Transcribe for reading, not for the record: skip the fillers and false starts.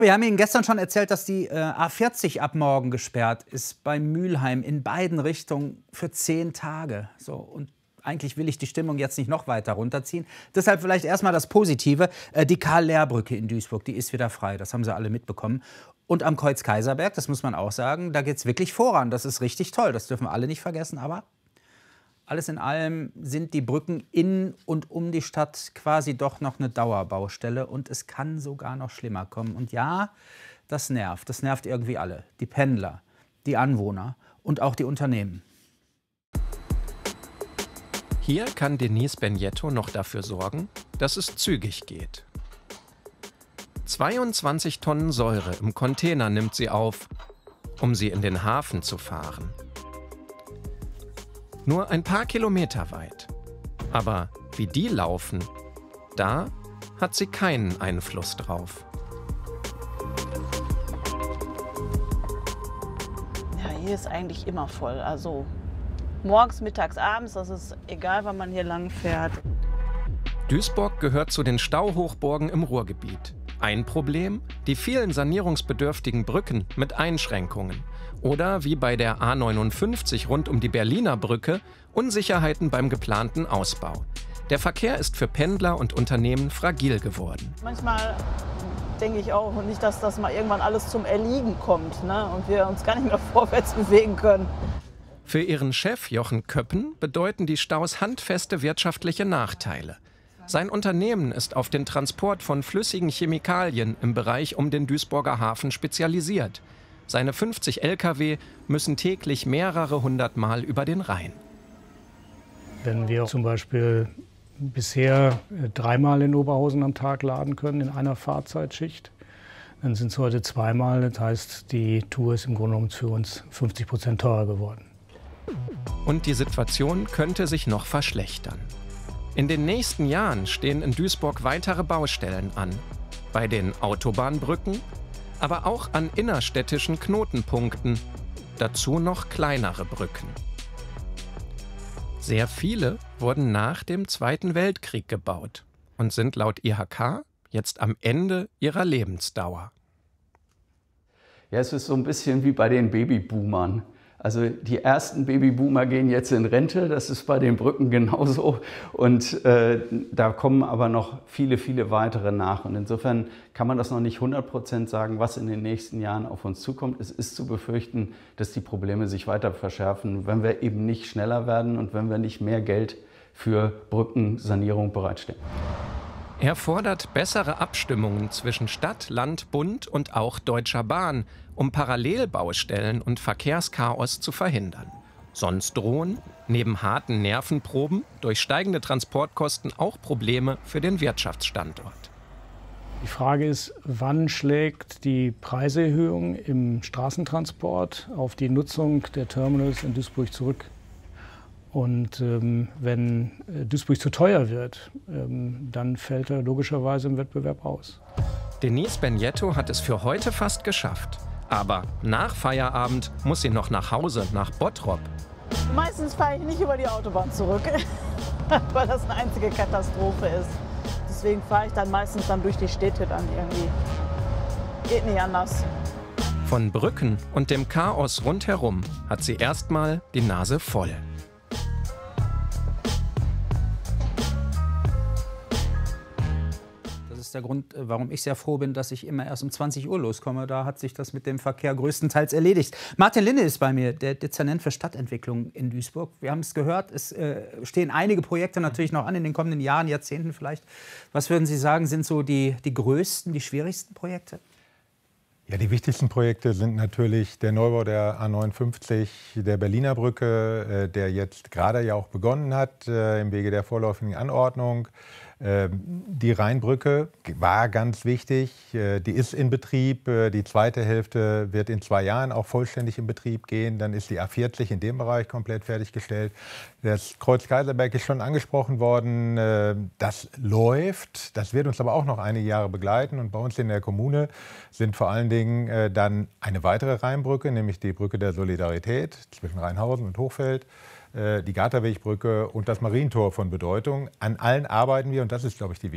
Wir haben Ihnen gestern schon erzählt, dass die A40 ab morgen gesperrt ist bei Mülheim in beiden Richtungen für 10 Tage. So, und eigentlich will ich die Stimmung jetzt nicht noch weiter runterziehen. Deshalb vielleicht erstmal das Positive. Die Karl-Lehr-Brücke in Duisburg, die ist wieder frei. Das haben Sie alle mitbekommen. Und am Kreuz-Kaiserberg, das muss man auch sagen, da geht es wirklich voran. Das ist richtig toll. Das dürfen wir alle nicht vergessen. Aber alles in allem sind die Brücken in und um die Stadt quasi doch noch eine Dauerbaustelle. Und es kann sogar noch schlimmer kommen. Und ja, das nervt. Das nervt irgendwie alle. Die Pendler, die Anwohner und auch die Unternehmen. Hier kann Denise Benjetto noch dafür sorgen, dass es zügig geht. 22 Tonnen Säure im Container nimmt sie auf, um sie in den Hafen zu fahren. Nur ein paar Kilometer weit. Aber wie die laufen, da hat sie keinen Einfluss drauf. Ja, hier ist eigentlich immer voll. Also morgens, mittags, abends, das ist egal, wann man hier lang fährt. Duisburg gehört zu den Stauhochburgen im Ruhrgebiet. Ein Problem? Die vielen sanierungsbedürftigen Brücken mit Einschränkungen. Oder wie bei der A59 rund um die Berliner Brücke, Unsicherheiten beim geplanten Ausbau. Der Verkehr ist für Pendler und Unternehmen fragil geworden. Manchmal denke ich auch nicht, dass das mal irgendwann alles zum Erliegen kommt, ne? Und wir uns gar nicht mehr vorwärts bewegen können. Für ihren Chef Jochen Köppen bedeuten die Staus handfeste wirtschaftliche Nachteile. Sein Unternehmen ist auf den Transport von flüssigen Chemikalien im Bereich um den Duisburger Hafen spezialisiert. Seine 50 Lkw müssen täglich mehrere hundert Mal über den Rhein. Wenn wir zum Beispiel bisher 3-mal in Oberhausen am Tag laden können in einer Fahrzeitschicht, dann sind es heute 2-mal. Das heißt, die Tour ist im Grunde genommen für uns 50% teurer geworden. Und die Situation könnte sich noch verschlechtern. In den nächsten Jahren stehen in Duisburg weitere Baustellen an. Bei den Autobahnbrücken, aber auch an innerstädtischen Knotenpunkten. Dazu noch kleinere Brücken. Sehr viele wurden nach dem Zweiten Weltkrieg gebaut und sind laut IHK jetzt am Ende ihrer Lebensdauer. Ja, es ist so ein bisschen wie bei den Babyboomern. Also die ersten Babyboomer gehen jetzt in Rente, das ist bei den Brücken genauso. Und da kommen aber noch viele, viele weitere nach. Und insofern kann man das noch nicht 100% sagen, was in den nächsten Jahren auf uns zukommt. Es ist zu befürchten, dass die Probleme sich weiter verschärfen, wenn wir eben nicht schneller werden und wenn wir nicht mehr Geld für Brückensanierung bereitstellen. Er fordert bessere Abstimmungen zwischen Stadt, Land, Bund und auch Deutscher Bahn, um Parallelbaustellen und Verkehrschaos zu verhindern. Sonst drohen, neben harten Nervenproben, durch steigende Transportkosten auch Probleme für den Wirtschaftsstandort. Die Frage ist, wann schlägt die Preiserhöhung im Straßentransport auf die Nutzung der Terminals in Duisburg zurück? Und wenn Duisburg zu teuer wird, dann fällt er logischerweise im Wettbewerb aus. Denise Benjetto hat es für heute fast geschafft. Aber nach Feierabend muss sie noch nach Hause, nach Bottrop. Meistens fahre ich nicht über die Autobahn zurück, weil das eine einzige Katastrophe ist. Deswegen fahre ich dann meistens durch die Städte dann irgendwie. Geht nicht anders. Von Brücken und dem Chaos rundherum hat sie erstmal die Nase voll. Das ist der Grund, warum ich sehr froh bin, dass ich immer erst um 20 Uhr loskomme. Da hat sich das mit dem Verkehr größtenteils erledigt. Martin Linde ist bei mir, der Dezernent für Stadtentwicklung in Duisburg. Wir haben es gehört, es stehen einige Projekte natürlich noch an in den kommenden Jahren, Jahrzehnten vielleicht. Was würden Sie sagen, sind so die größten, die schwierigsten Projekte? Ja, die wichtigsten Projekte sind natürlich der Neubau der A59, der Berliner Brücke, der jetzt gerade ja auch begonnen hat, im Wege der vorläufigen Anordnung. Die Rheinbrücke war ganz wichtig, die ist in Betrieb. Die zweite Hälfte wird in 2 Jahren auch vollständig in Betrieb gehen. Dann ist die A40 in dem Bereich komplett fertiggestellt. Das Kreuz-Kaiserberg ist schon angesprochen worden. Das läuft, das wird uns aber auch noch einige Jahre begleiten. Und bei uns in der Kommune sind vor allen Dingen dann eine weitere Rheinbrücke, nämlich die Brücke der Solidarität zwischen Rheinhausen und Hochfeld. Die Garterwegbrücke und das Marientor von Bedeutung. An allen arbeiten wir und das ist, glaube ich, die